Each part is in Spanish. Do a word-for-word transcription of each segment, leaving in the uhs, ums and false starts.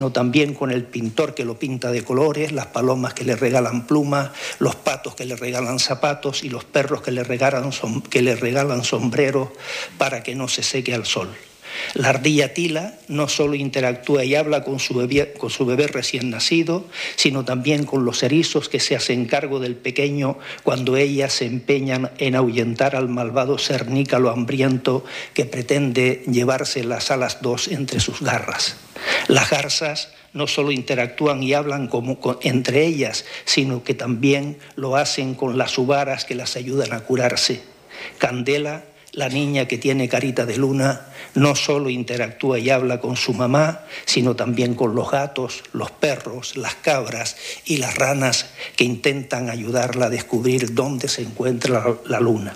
también con el pintor que lo pinta de colores, las palomas que le regalan plumas, los patos que le regalan zapatos y los perros que le regalan, som- que le regalan sombreros para que no se seque al sol. La ardilla Tila no solo interactúa y habla con su, bebé, con su bebé recién nacido, sino también con los erizos que se hacen cargo del pequeño cuando ellas se empeñan en ahuyentar al malvado cernícalo hambriento que pretende llevarse las alas dos entre sus garras. Las garzas no solo interactúan y hablan como con, entre ellas, sino que también lo hacen con las uvaras que las ayudan a curarse. Candela, la niña que tiene carita de luna, no solo interactúa y habla con su mamá, sino también con los gatos, los perros, las cabras y las ranas que intentan ayudarla a descubrir dónde se encuentra la luna.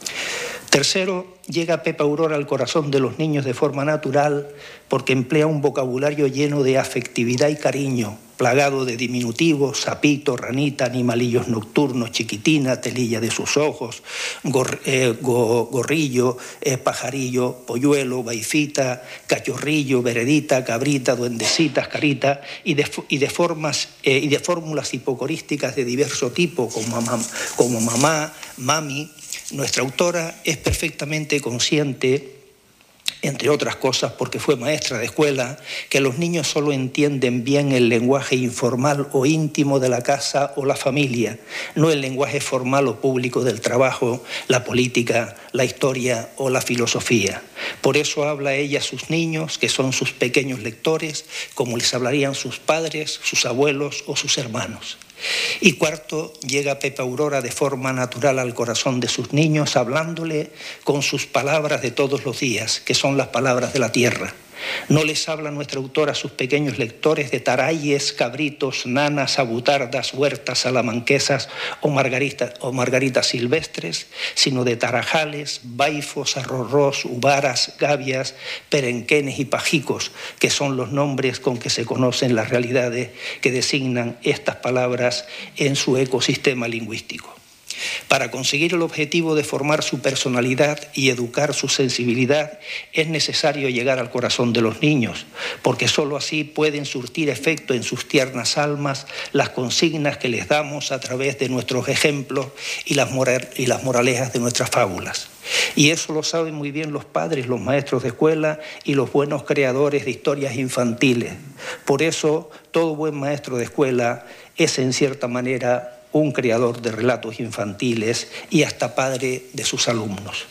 Tercero, llega Pepa Aurora al corazón de los niños de forma natural porque emplea un vocabulario lleno de afectividad y cariño, plagado de diminutivos, sapito, ranita, animalillos nocturnos, chiquitina, telilla de sus ojos, gor, eh, go, gorrillo, eh, pajarillo, polluelo, baifita, cachorrillo, veredita, cabrita, duendecitas, carita, y de, y de formas eh, y de fórmulas hipocorísticas de diverso tipo, como, mam, como mamá, mami. Nuestra autora es perfectamente consciente, entre otras cosas porque fue maestra de escuela, que los niños solo entienden bien el lenguaje informal o íntimo de la casa o la familia, no el lenguaje formal o público del trabajo, la política, la historia o la filosofía. Por eso habla ella a sus niños, que son sus pequeños lectores, como les hablarían sus padres, sus abuelos o sus hermanos. Y cuarto, llega Pepa Aurora de forma natural al corazón de sus niños, hablándole con sus palabras de todos los días, que son las palabras de la tierra. No les habla nuestra autora a sus pequeños lectores de tarayes, cabritos, nanas, abutardas, huertas, salamanquesas o margaritas, o margaritas silvestres, sino de tarajales, baifos, arrorrós, uvaras, gavias, perenquenes y pajicos, que son los nombres con que se conocen las realidades que designan estas palabras en su ecosistema lingüístico. Para conseguir el objetivo de formar su personalidad y educar su sensibilidad es necesario llegar al corazón de los niños, porque sólo así pueden surtir efecto en sus tiernas almas las consignas que les damos a través de nuestros ejemplos y las, moral, y las moralejas de nuestras fábulas. Y eso lo saben muy bien los padres, los maestros de escuela y los buenos creadores de historias infantiles. Por eso, todo buen maestro de escuela es, en cierta manera, un creador de relatos infantiles y hasta padre de sus alumnos.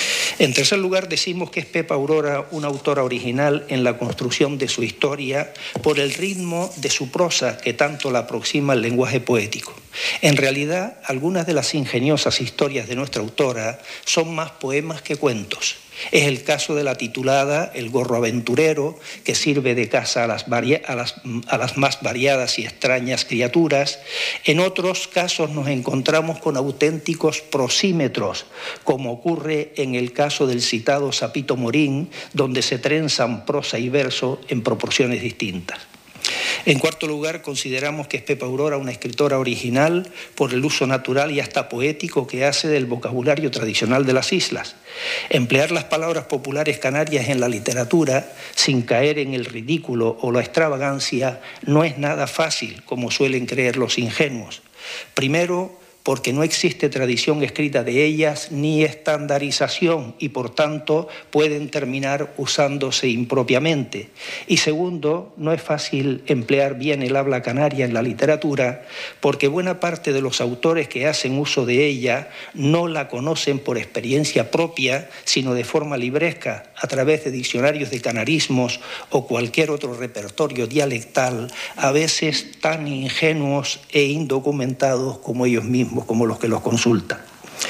En tercer lugar, decimos que es Pepa Aurora una autora original en la construcción de su historia por el ritmo de su prosa que tanto la aproxima al lenguaje poético. En realidad, algunas de las ingeniosas historias de nuestra autora son más poemas que cuentos. Es el caso de la titulada El gorro aventurero, que sirve de casa a las, varia- a las, a las más variadas y extrañas criaturas. En otros casos nos encontramos con auténticos prosímetros, como ocurre en el caso del citado Sapito Morín, donde se trenzan prosa y verso en proporciones distintas. En cuarto lugar, consideramos que es Pepa Aurora una escritora original por el uso natural y hasta poético que hace del vocabulario tradicional de las islas. Emplear las palabras populares canarias en la literatura sin caer en el ridículo o la extravagancia no es nada fácil, como suelen creer los ingenuos. Primero, porque no existe tradición escrita de ellas ni estandarización y, por tanto, pueden terminar usándose impropiamente. Y segundo, no es fácil emplear bien el habla canaria en la literatura porque buena parte de los autores que hacen uso de ella no la conocen por experiencia propia, sino de forma libresca, a través de diccionarios de canarismos o cualquier otro repertorio dialectal, a veces tan ingenuos e indocumentados como ellos mismos, como los que los consultan.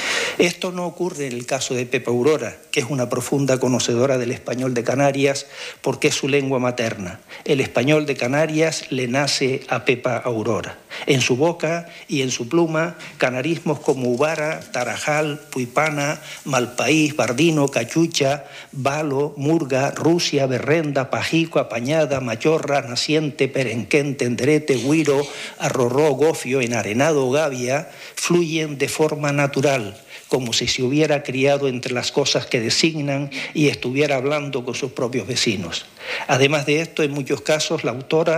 Esto no ocurre en el caso de Pepa Aurora, que es una profunda conocedora del español de Canarias porque es su lengua materna. El español de Canarias le nace a Pepa Aurora. En su boca y en su pluma, canarismos como Ubara, Tarajal, Puipana, Malpaís, Bardino, Cachucha, Balo, Murga, Rusia, Berrenda, Pajico, Apañada, Machorra, Naciente, Perenquén, Tenderete, Huiro, Arrorró, Gofio, Enarenado, Gavia, fluyen de forma natural, como si se hubiera criado entre las cosas que designan y estuviera hablando con sus propios vecinos. Además de esto, en muchos casos, la autora